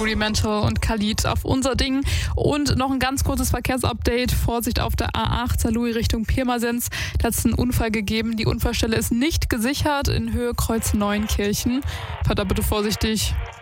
Rudimental und Khalid auf Unser Ding. Und noch ein ganz kurzes Verkehrsupdate. Vorsicht auf der A8 Saarlouis Richtung Pirmasens. Da hat es einen Unfall gegeben. Die Unfallstelle ist nicht gesichert in Höhe Kreuz Neunkirchen. Fahrt da bitte vorsichtig.